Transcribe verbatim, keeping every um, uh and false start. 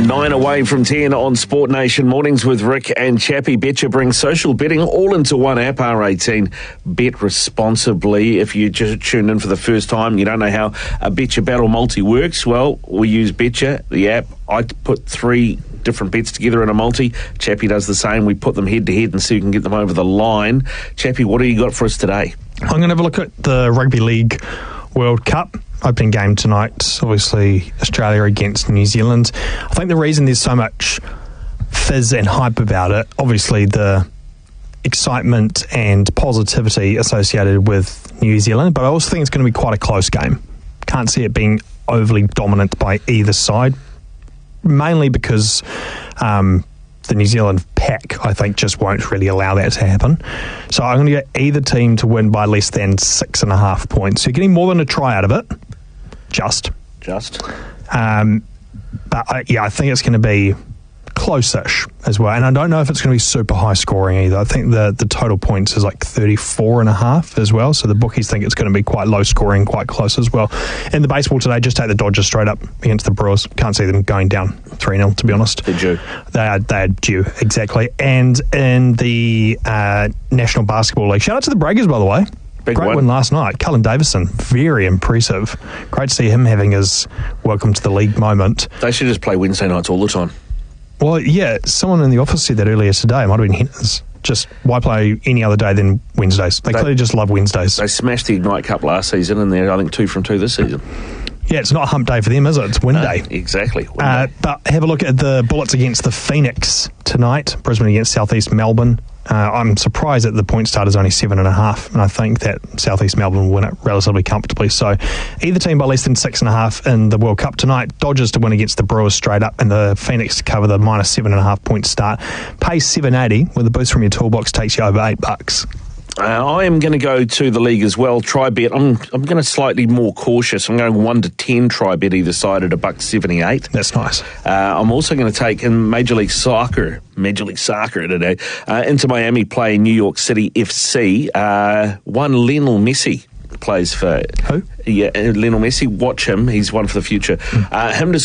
Nine away from ten on Sport Nation Mornings with Rick and Chappie. Betcha brings social betting all into one app, R eighteen. Bet responsibly. If you just tuned in for the first time, you don't know how a Betcha Battle Multi works, well, we use Betcha, the app. I put three different bets together in a multi. Chappie does the same. We put them head to head and see who can get them over the line. Chappie, what do you got for us today? I'm going to have a look at the Rugby League World Cup. Opening game tonight, obviously Australia against New Zealand. I think the reason there's so much fizz and hype about it, obviously the excitement and positivity associated with New Zealand, but I also think it's going to be quite a close game. Can't see it being overly dominant by either side, mainly because um, the New Zealand pack, I think, just won't really allow that to happen. So I'm going to get either team to win by less than six and a half points. So you're getting more than a try out of it. Just. Just. Um, but, I, yeah, I think it's going to be close-ish as well. And I don't know if it's going to be super high scoring either. I think the, the total points is like thirty-four and a half as well. So the bookies think it's going to be quite low scoring, quite close as well. In the baseball today, just take the Dodgers straight up against the Brewers. Can't see them going down three nil, to be honest. They're due. They are, they are due, exactly. And in the uh, National Basketball League, shout out to the Breakers, by the way. Big Great win. win last night. Cullen Davison, very impressive. Great to see him having his welcome to the league moment. They should just play Wednesday nights all the time. Well, yeah, someone in the office said that earlier today. It might have been Henners. Just why play any other day than Wednesdays? They, they clearly just love Wednesdays. They smashed the Ignite Cup last season, and they're, I think, two from two this season. Yeah, it's not hump day for them, is it? It's win day. No, exactly. Win uh, day. But have a look at the Bullets against the Phoenix tonight. Brisbane against Southeast Melbourne. Uh, I'm surprised that the point start is only seven and a half, and I think that Southeast Melbourne will win it relatively comfortably. So either team by less than six and a half in the World Cup tonight. Dodgers to win against the Brewers straight up, and the Phoenix to cover the minus seven and a half point start. Pay seven eighty, with the boost from your toolbox takes you over eight bucks. Uh, I am going to go to the league as well. Try bet. I'm I'm going to slightly more cautious. I'm going one to ten. Try bet either side at a buck seventy eight. That's nice. Uh, I'm also going to take in Major League Soccer. Major League Soccer today. Uh, Inter Miami play New York City F C. Uh, one Lionel Messi plays for. Who? Yeah, Lionel Messi. Watch him. He's one for the future. Mm. Uh, him to